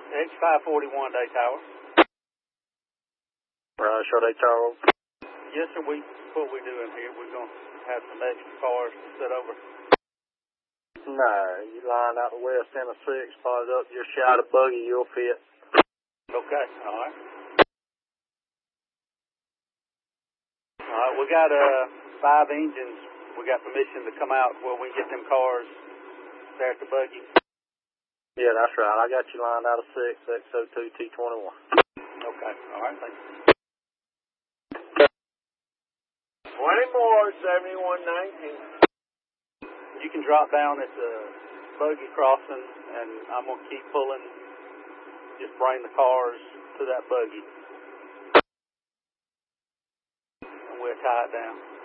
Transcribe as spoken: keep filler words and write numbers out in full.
X five forty-one, Day Tower. Uh, show Day Tower. Yes, sir. We what we doing here? We're gonna have some extra cars to sit over. No, you lined out the west end of six, spotted up, just shout a buggy, you'll fit. Okay, all right. All right, we got uh five engines. We got permission to come out where we can get them cars there at the buggy. Yeah, that's right. I got you lined out of six, X zero two T twenty-one. Okay, all right, thank you. twenty more, seventy-one nineteen. You can drop down at the buggy crossing, and I'm going to keep pulling. Just bring the cars to that buggy. And we'll tie it down.